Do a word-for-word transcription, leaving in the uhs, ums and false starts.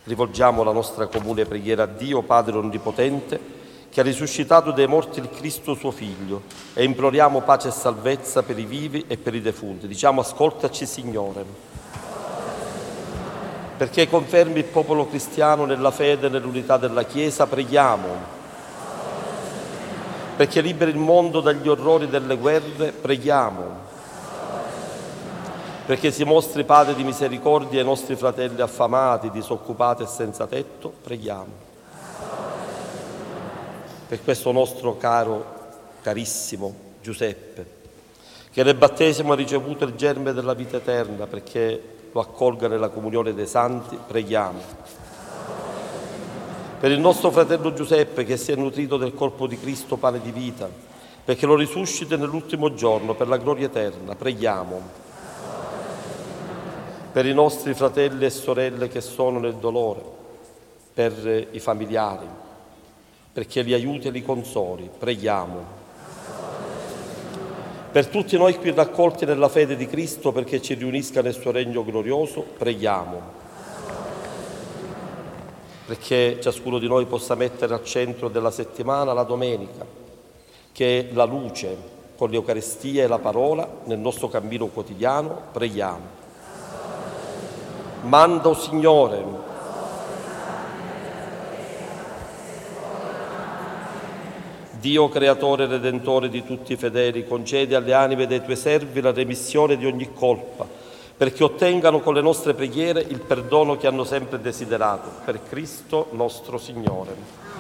Rivolgiamo la nostra comune preghiera a Dio, Padre Onnipotente, che ha risuscitato dai morti il Cristo suo Figlio, e imploriamo pace e salvezza per i vivi e per i defunti. Diciamo: ascoltaci, Signore. Perché confermi il popolo cristiano nella fede e nell'unità della Chiesa, preghiamo. Perché liberi il mondo dagli orrori delle guerre, preghiamo. Perché si mostri Padre di misericordia ai nostri fratelli affamati, disoccupati e senza tetto, preghiamo. Per questo nostro caro, carissimo Giuseppe, che nel battesimo ha ricevuto il germe della vita eterna, perché lo accolga nella comunione dei santi, preghiamo. Per il nostro fratello Giuseppe, che si è nutrito del corpo di Cristo, pane di vita, perché lo risusciti nell'ultimo giorno per la gloria eterna, preghiamo. Per i nostri fratelli e sorelle che sono nel dolore, per i familiari, perché li aiuti e li consoli, preghiamo. Per tutti noi qui raccolti nella fede di Cristo, perché ci riunisca nel suo regno glorioso, preghiamo. Perché ciascuno di noi possa mettere al centro della settimana la domenica, che è la luce con l'Eucaristia e la parola nel nostro cammino quotidiano, preghiamo. Manda, o Signore, Dio creatore e redentore di tutti i fedeli, concedi alle anime dei tuoi servi la remissione di ogni colpa, perché ottengano con le nostre preghiere il perdono che hanno sempre desiderato. Per Cristo nostro Signore.